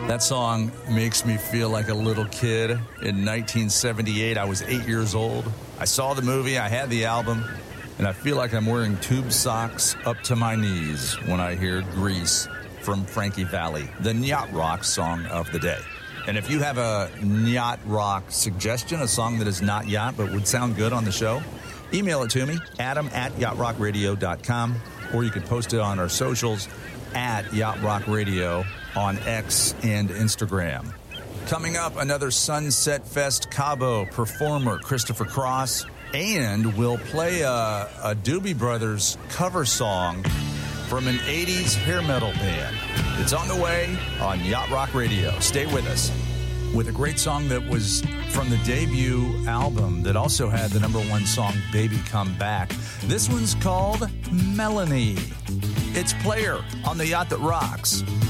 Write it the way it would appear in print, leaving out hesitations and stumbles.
That song makes me feel like a little kid. In 1978, I was 8 years old. I saw the movie, I had the album, and I feel like I'm wearing tube socks up to my knees when I hear Grease from Frankie Valli, the yacht rock song of the day. And if you have a yacht rock suggestion, a song that is not yacht but would sound good on the show, email it to me, adam@yachtrockradio.com, or you can post it on our socials at Yacht Rock Radio on X and Instagram. Coming up, another Sunset Fest Cabo performer, Christopher Cross, and we'll play a Doobie Brothers cover song from an 80s hair metal band. It's on the way on Yacht Rock Radio. Stay with us with a great song that was from the debut album that also had the number one song, Baby Come Back. This one's called Melanie. It's Player on the Yacht That Rocks.